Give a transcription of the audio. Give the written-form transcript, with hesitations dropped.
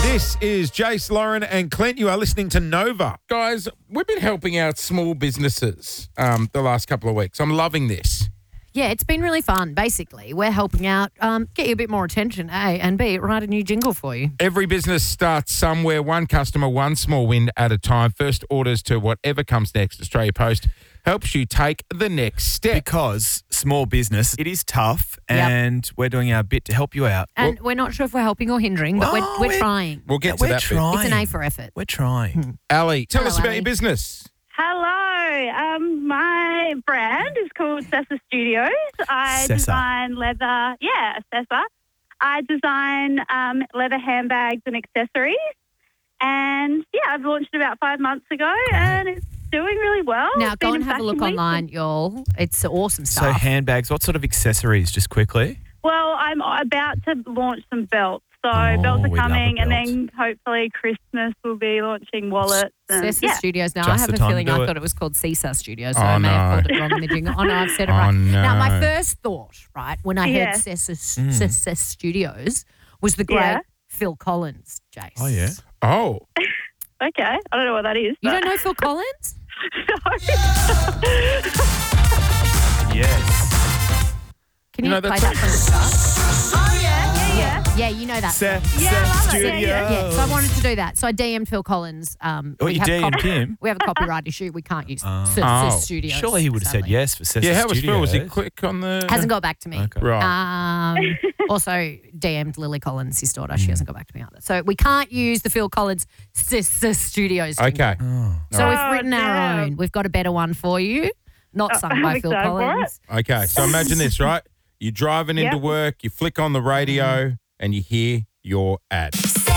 This is Jace, Lauren and Clint. You are listening to Nova. Guys, we've been helping out small businesses the last couple of weeks. I'm loving this. Yeah, it's been really fun. Basically, we're helping out, get you a bit more attention, A, and B, write a new jingle for you. Every business starts somewhere, one customer, one small win at a time. First orders to whatever comes next. Australia Post helps you take the next step. Because small business, it is tough, and we're doing our bit to help you out. And we're not sure if we're helping or hindering, but we're trying. We'll get to that bit. It's an A for effort. We're trying. Ali, tell Hello, us about Ali. your business. Hello. My brand is called Sessa Studios. I Sessa. design leather. Yeah, Sessa. I design leather handbags and accessories. And, I've launched it about 5 months ago, and it's doing really well. Now, It's go been and in have a look Fashion Week. online, y'all. It's awesome So stuff. handbags, what sort of accessories, just quickly? Well, I'm about to launch some belts. So Oh, belts are we love a coming, and belt. then hopefully Christmas we'll be launching wallets. And, Sessa Studios. Now, I Just have the a time to feeling do I it. thought it was called Cesa Studios, so Oh, I may have no. called it wrong in the jingle. Oh, no, I've said it Oh, right. no. Now, my first thought, right, when I Yeah. heard Sessa Studios was the great Yeah. Phil Collins, Jace. Oh, yeah. Oh, Okay. I don't know what that is. You but- don't know Phil Collins? Yes. Can You you, know that play that from the start? Oh, yeah. Yeah, you know that. Seth Yeah, I love it. Studios. Yeah, so I wanted to do that. So I DM'd Phil Collins. Oh, we you have DM'd him? We have a copyright issue. We can't use Oh. Studios. Surely he would have said sadly. yes for Seth yeah, how was Studios. Phil? Was he quick on the... Hasn't got back to me. Okay. Right. Also DM'd Lily Collins, his daughter. She hasn't got back to me either. So we can't use the Phil Collins Studios. jingle. Okay. So we've Oh, written our damn. own. We've got a better one for you. Not sung I'm by Phil excited for Collins. Okay, so imagine this, right? You're driving into Yep. work, you flick on the radio, and you hear your ad.